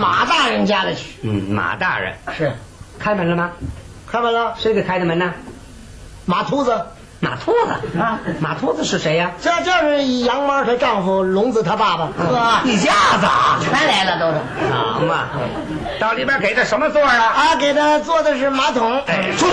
马大人家里去。 马大人是开门了吗？ 开门了。 谁给开的门呢？ 马秃子。 马秃子啊，马秃子是谁呀？ 这是杨妈她丈夫，聋子他爸爸。 呵，一家子啊， 全来了都是。 好嘛，到里边给他什么座啊？ 啊，给他做的是马桶。 哎，出去！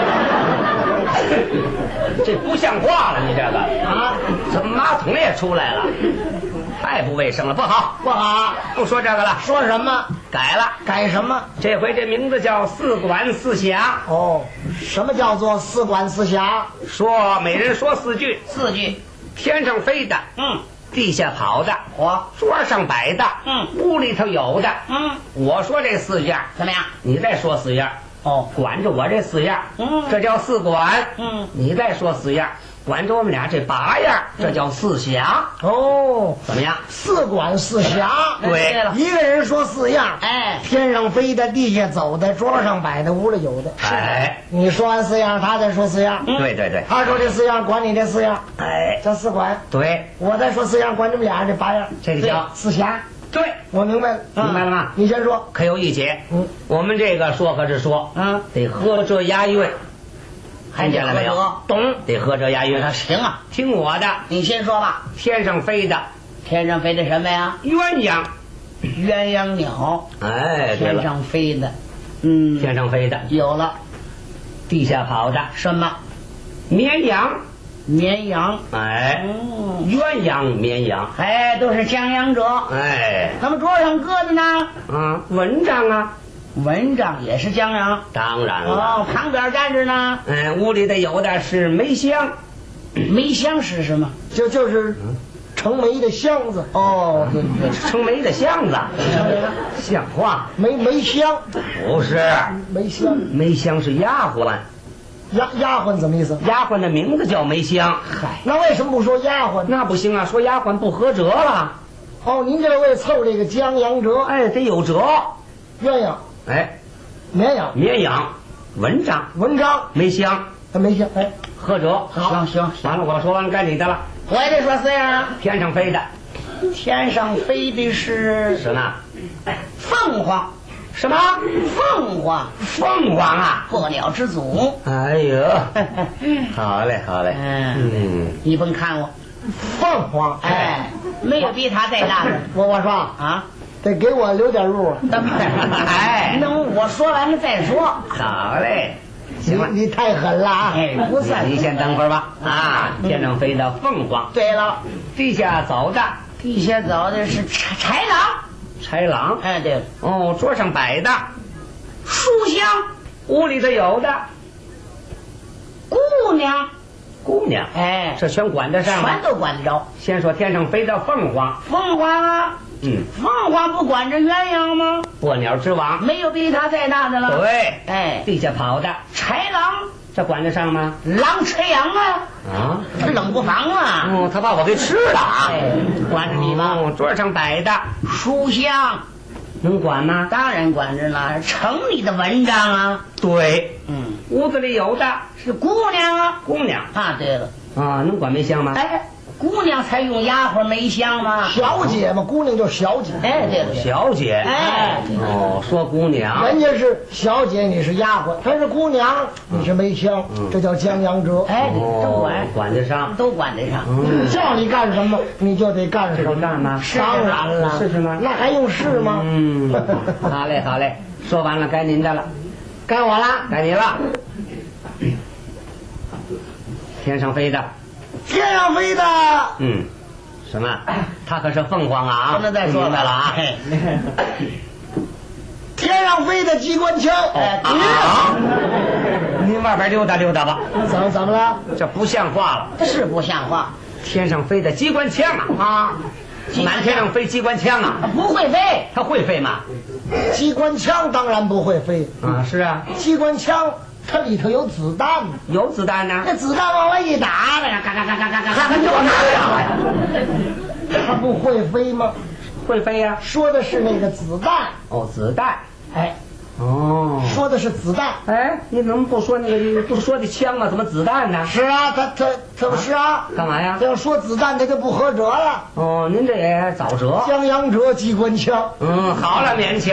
这不像话了，你这个啊，怎么马桶也出来了？太不卫生了，不好， 不好， 不说这个了。 说什么？ 改了， 改什么？ 这回这名字叫四管四辖。 哦，什么叫做四管四辖？ 说每人说4句，天上飞的，地下跑的，桌上摆的，屋里头有的，我说这4样怎么样？ 你再说4样。 哦， 管着我这4样，这叫4管。你再说4样，管着我们俩这8样，这叫4辖。 哦， 怎么样？ 四管四辖。 对了， 一个人说4样。 哎， 天上飞的，地下走的，桌上摆的，屋里有的。 哎， 你说完4样，他再说4样。 对对对， 他说这4样，管你这4样。 哎， 叫4管。 对， 我再说4样，管你们俩这8样。 这个叫 4辖。 对， 我明白了， 明白了吗？ 你先说。 可有一节，我们这个说可是说，得合辙押韵，听见了没有？ 懂， 得合辙押韵。 行啊， 听我的， 你先说吧。 天上飞的， 天上飞的什么呀？ 鸳鸯， 鸳鸯鸟。 哎，对了， 天上飞的， 天上飞的有了。 地下跑的什么？ 绵羊， 绵羊。 哎，鸳鸯绵羊， 哎，都是将羊者。 哎， 那么桌上搁的呢？ 蚊帐啊， 蚊帐也是将羊。 当然了。 哦，旁边站着呢。 屋里的有的是梅香， 梅香是什么？就是盛梅的箱子。哦，对对， 盛梅的箱子，像话？ 梅香不是， 梅香， 梅香是丫鬟。 丫鬟怎么意思？ 丫鬟的名字叫梅香。 嗨，那为什么不说丫鬟？ 那不行啊，说丫鬟不合辙了。 哦，您这位凑这个将羊辙。 哎，得有辙。 鸳鸯， 哎， 绵羊， 蚊帐，梅香， 梅香，哎， 合辙。 好，行， 完了，我说完了，该你的了。 我也得说4样啊。 天上飞的， 天上飞的是什么？ 凤凰。 什么？ 凤凰啊！ 破鸟之祖。 哎呦，好嘞。 你甭看我，凤凰，哎，没有比他再大的。我说啊，得给我留点路。哎，能我说完了再说。 好嘞，行了， 你太狠了啊！ 哎，不算，你先等会儿吧。天上飞的凤凰。 对了， 地下走的是豺狼。哎，对了。 哦，桌上摆的书香， 屋里头有的姑娘。哎， 这全管得上吗？ 全都管得着。 先说天上飞的凤凰啊，凤凰不管着鸳鸯吗？ 破鸟之王， 没有比他再大的了。 对， 哎， 地下跑的豺狼， 这管得上吗？ 狼吃羊啊！他冷不防啊！ 他把我给吃了啊！ 哎，管着你吧。 桌上摆的书香， 能管吗？ 当然管着了，城里的蚊帐啊。 对，屋子里有的是姑娘啊。对了， 能管梅香吗？ 哎，姑娘才用丫鬟梅香吗？小姐嘛，姑娘就小姐。哎，对了， 小姐。 哎， 说姑娘， 人家是小姐，你是丫鬟；她是姑娘，你是梅香，这叫将羊辙。哎，都管得上， 都管得上。叫你干什么，你就得干什么。 干吗？ 当然了， 是吗？ 那还用是吗？ 好嘞，说完了，该您的了。 该我了， 该你了。天上飞的，什么？它可是凤凰啊！ 不能再说明白了啊！ 天上飞的机关枪。 您外边溜达溜达吧。 怎么了？ 这不像话了。 是不像话。 天上飞的机关枪啊！满天上飞机关枪啊！ 不会飞。 它会飞吗？ 机关枪当然不会飞。 是啊。 机关枪它里头有子弹。 有子弹呢？ 那子弹往外一打，嘎， 它就那样呀。 它不会飞吗？ 会飞呀。 说的是那个子弹。 子弹。 哎。说的是子弹。 哎，你怎么不说那个不说的枪啊？怎么子弹呢？ 是啊，他不是啊？ 干嘛呀？ 这要说子弹，他就不合辙了。 您这也找辙。 将羊辙机关枪。 好了，勉强。